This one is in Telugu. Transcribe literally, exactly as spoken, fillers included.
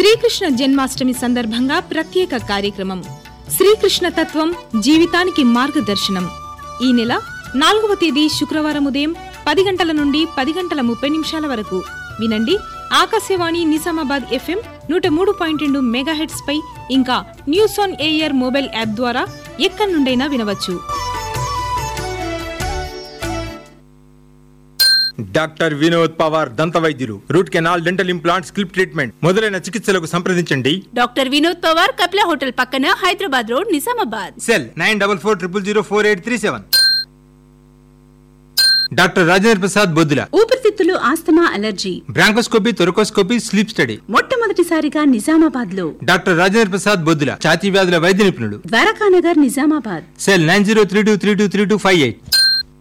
శ్రీకృష్ణ జన్మాష్టమి సందర్భంగా ప్రత్యేక కార్యక్రమం శ్రీకృష్ణ తత్వం జీవితానికి మార్గదర్శనం. ఈ నెల నాలుగవ తేదీ శుక్రవారం ఉదయం పది గంటల నుండి పది గంటల ముప్పై నిమిషాల వరకు వినండి. ఆకాశవాణి నిజామాబాద్ ఎఫ్ఎం నూట మూడు పాయింట్ రెండు మెగాహెట్స్ పై ఇంకా news on air mobile app ద్వారా ఎక్కడి నుండైనా వినవచ్చు. డాక్టర్ వినోద్ పవార్ దంత వైద్యులు. Root canal, dental implant, స్కిల్ప్ treatment మొదలైన చికిత్సలకు సంప్రదించండి. డాక్టర్ వినోద్ పవార్, కపిల హోటల్ పక్కన, Hyderabad road, Nizamabad. Cell nine double four triple zero four eight three seven. Doctor Rajendra Prasad Boddula. ఊపిరితిత్తులు, asthma, allergy, bronchoscopy, thoracoscopy, sleep study మొట్టమొదటిసారిగా నిజామాబాద్ లో. డాక్టర్ రాజేంద్ర ప్రసాద్ బొద్దుల, ఛాతీ వ్యాధుల వైద్య నిపుణుడు, Dwarakanagar, Nizamabad. Cell nine zero three two three two three two five eight.